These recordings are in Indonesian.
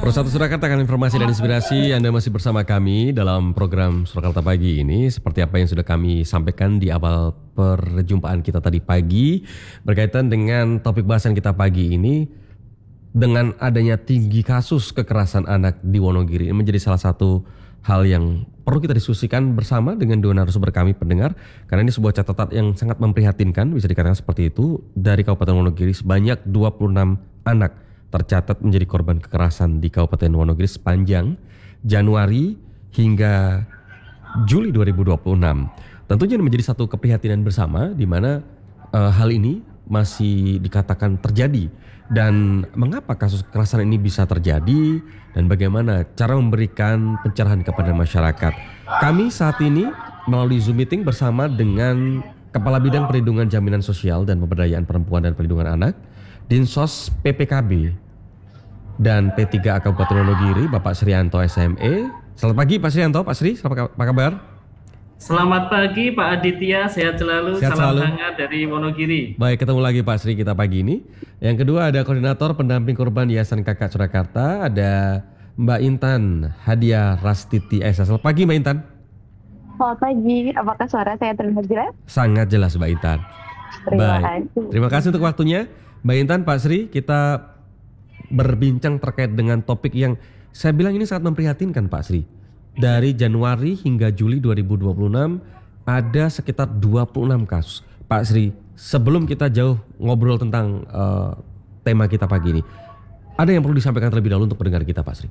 Persatu Surakarta akan informasi dan inspirasi. Anda masih bersama kami dalam program Surakarta Pagi ini. Seperti apa yang sudah kami sampaikan di awal perjumpaan kita tadi pagi, berkaitan dengan topik bahasan kita pagi ini, dengan adanya tinggi kasus kekerasan anak di Wonogiri, ini menjadi salah satu hal yang perlu kita diskusikan bersama dengan dua narasumber kami pendengar, karena ini sebuah catatan yang sangat memprihatinkan, bisa dikatakan seperti itu. Dari Kabupaten Wonogiri sebanyak 26 anak tercatat menjadi korban kekerasan di Kabupaten Wonogiri sepanjang Januari hingga Juli 2026. Tentunya ini menjadi satu keprihatinan bersama, di mana hal ini masih dikatakan terjadi. Dan mengapa kasus kekerasan ini bisa terjadi dan bagaimana cara memberikan pencerahan kepada masyarakat. Kami saat ini melalui Zoom meeting bersama dengan Kepala Bidang Perlindungan Jaminan Sosial dan Pemberdayaan Perempuan dan Perlindungan Anak, Dinsos PPKB dan P3A Kabupaten Wonogiri, Bapak Srianto SME. Selamat pagi Pak Srianto. Pak Sri, apa kabar? Selamat pagi Pak Aditya, sehat selalu. Sehat Salam selalu. hangat dari Wonogiri. Baik, ketemu lagi Pak Sri kita pagi ini. Yang kedua ada Koordinator Pendamping Korban Yayasan Kakak Surakarta, ada Mbak Intan Hadiah Rastiti Esa. Selamat pagi Mbak Intan. Selamat pagi, apakah suara saya terdengar jelas? Sangat jelas Mbak Intan. Terima kasih untuk waktunya Mbak Intan. Pak Sri, kita berbincang terkait dengan topik yang saya bilang ini sangat memprihatinkan Pak Sri. Dari Januari hingga Juli 2026 ada sekitar 26 kasus. Pak Sri, sebelum kita jauh ngobrol tentang tema kita pagi ini, ada yang perlu disampaikan terlebih dahulu untuk pendengar kita Pak Sri?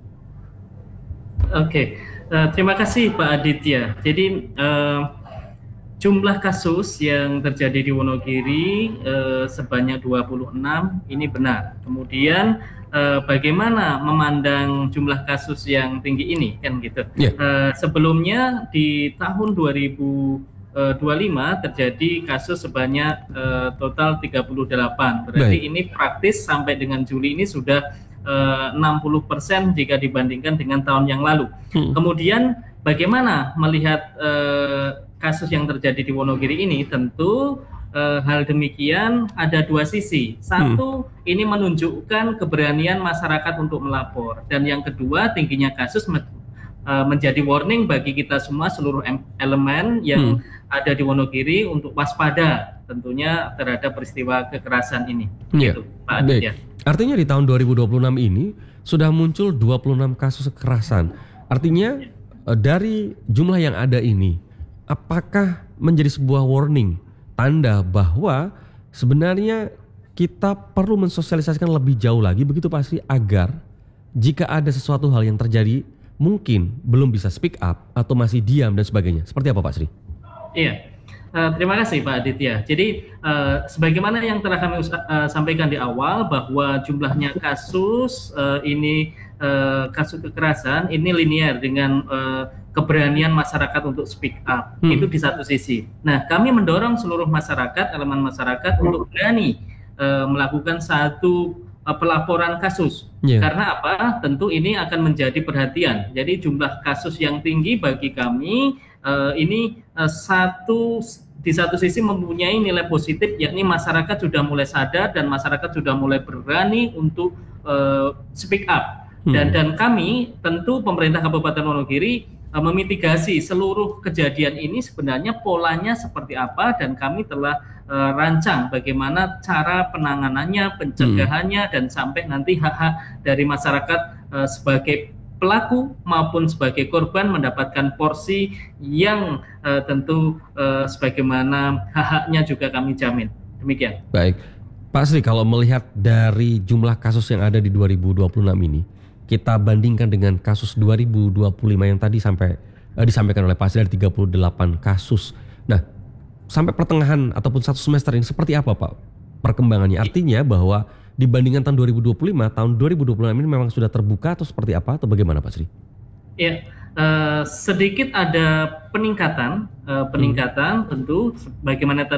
Oke, terima kasih Pak Aditya. Jadi jumlah kasus yang terjadi di Wonogiri sebanyak 26 ini benar. Kemudian bagaimana memandang jumlah kasus yang tinggi ini kan gitu. Sebelumnya di tahun 2025 terjadi kasus sebanyak total 38. Berarti ini praktis sampai dengan Juli ini sudah 60% jika dibandingkan dengan tahun yang lalu. Kemudian bagaimana melihat kasus yang terjadi di Wonogiri ini? Tentu hal demikian ada dua sisi. Satu, ini menunjukkan keberanian masyarakat untuk melapor, dan yang kedua, tingginya kasus menjadi warning bagi kita semua, seluruh elemen yang ada di Wonogiri untuk waspada tentunya terhadap peristiwa kekerasan ini. Gitu, Pak Aditya. Artinya di tahun 2026 ini sudah muncul 26 kasus kekerasan. Artinya dari jumlah yang ada ini, apakah menjadi sebuah warning, tanda bahwa sebenarnya kita perlu mensosialisasikan lebih jauh lagi begitu Pak Sri, agar jika ada sesuatu hal yang terjadi mungkin belum bisa speak up atau masih diam dan sebagainya. Seperti apa Pak Sri? Iya, terima kasih Pak Aditya. Jadi sebagaimana yang telah kami sampaikan di awal, bahwa jumlahnya kasus ini kasus kekerasan ini linear dengan keberanian masyarakat untuk speak up. Itu di satu sisi. Nah, kami mendorong seluruh masyarakat, elemen masyarakat untuk berani melakukan satu pelaporan kasus. Karena apa? Tentu ini akan menjadi perhatian. Jadi jumlah kasus yang tinggi bagi kami ini di satu sisi mempunyai nilai positif, yakni masyarakat sudah mulai sadar dan masyarakat sudah mulai berani untuk speak up. Dan kami tentu pemerintah Kabupaten Wonogiri memitigasi seluruh kejadian ini sebenarnya polanya seperti apa, dan kami telah rancang bagaimana cara penanganannya, pencegahannya, dan sampai nanti hak-hak dari masyarakat sebagai pelaku maupun sebagai korban mendapatkan porsi yang tentu sebagaimana hak-haknya juga kami jamin. Demikian. Baik. Pak Sri, kalau melihat dari jumlah kasus yang ada di 2026 ini, kita bandingkan dengan kasus 2025 yang tadi disampaikan oleh Pak Sri dari 38 kasus. Nah, sampai pertengahan ataupun satu semester ini seperti apa Pak perkembangannya? Artinya bahwa dibandingkan tahun 2025, tahun 2026 ini memang sudah terbuka atau seperti apa atau bagaimana Pak Sri? Ya, sedikit ada peningkatan tentu bagaimana